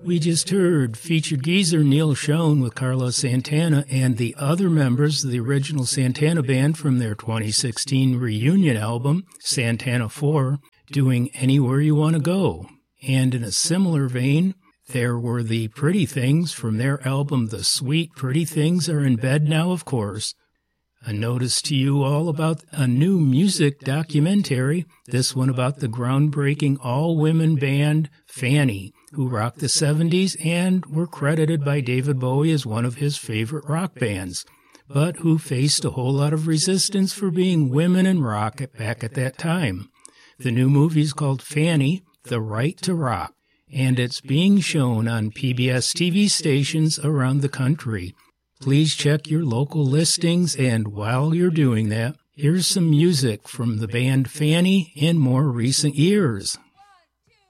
We just heard featured geezer Neil Schon with Carlos Santana and the other members of the original Santana band from their 2016 reunion album, Santana 4, doing Anywhere You Want to Go. And in a similar vein, there were the Pretty Things from their album The Sweet Pretty Things Are in Bed Now, of course. A notice to you all about a new music documentary, this one about the groundbreaking all-women band Fanny, who rocked the 70s and were credited by David Bowie as one of his favorite rock bands, but who faced a whole lot of resistance for being women in rock back at that time. The new movie is called Fanny, The Right to Rock, and it's being shown on PBS TV stations around the country. Please check your local listings, and while you're doing that, here's some music from the band Fanny in more recent years.